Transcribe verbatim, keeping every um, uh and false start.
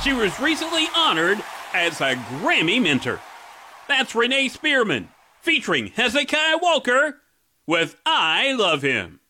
She was recently honored as a Grammy Mentor. That's Renee Spearman, featuring Hezekiah Walker with I Love Him.